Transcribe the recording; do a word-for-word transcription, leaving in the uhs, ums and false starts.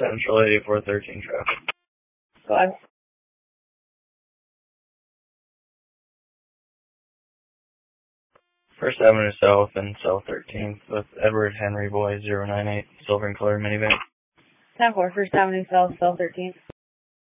Central eighty-four thirteen traffic. Go ahead. First Avenue South and South thirteenth with Edward Henry Boy zero nine eight, silver and color minivan. ten four, First Avenue South, South thirteenth.